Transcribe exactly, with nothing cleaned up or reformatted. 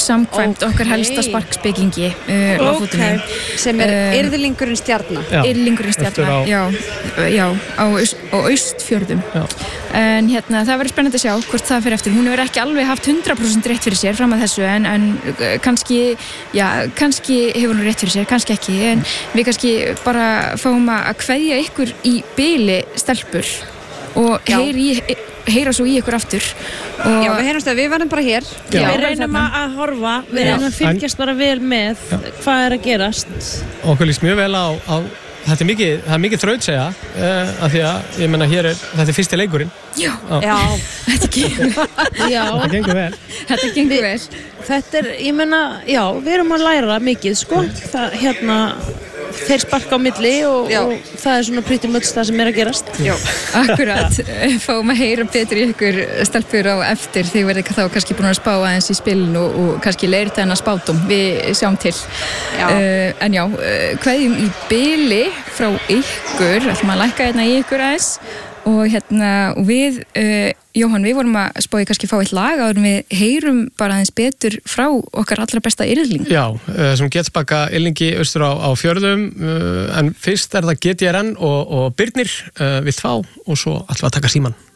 samkvæmt okay. okkar helsta sparkspekingi uh, okay. sem er uh, yrðlingurinn stjarna yrðlingurinn stjarna, á... já, já á, á Austfjörðum já. En hérna það verður spennandi að sjá hvort það fyrir eftir, hún hefur ekki alveg haft hundrað prósent rétt fyrir sér fram að þessu en, en kannski, já, kannski hefur hún rétt fyrir sér, kannski ekki en við kannski bara fáum að kveðja ykkur í bili stelpur og heyri, heyra svo í ykkur aftur og já, við heyrumst að við verðum bara hér já. Já, við reynum að horfa við reynum að fylgjast bara vel með já. Hvað er að gerast okkur líst mjög vel á, á þetta er mikið, það er mikið þrautsegja uh, af því að, ég menna, hér er þetta er fyrsti leikurinn já, já. Þetta gengur já. Þetta gengur vel þetta gengur vel þetta er, ég menna, já, við erum að læra mikið, sko, það, hérna þeir sparka á milli og, og það er svona pretty much það sem er að gerast já, akkurat, fáum að heyra betur í ykkur stelpur á eftir þið verður þá kannski búin að spá aðeins í spilinu og, og kannski leirið þennan spátum við sjáum til uh, en já, uh, kveðjum í bili frá ykkur, ætlum að lækka hérna í ykkur aðeins og hérna, og við uh, Jóhann, við vorum að spá í kannski fá eitt lag áður en við heyrum bara aðeins betur frá okkar allra besta yrðling Já, uh, sem Getsbakka yrðlingi austur á, á fjörðum uh, en fyrst er það G T R N og, og Birnir uh, vilt fá og svo ætlum við að taka síman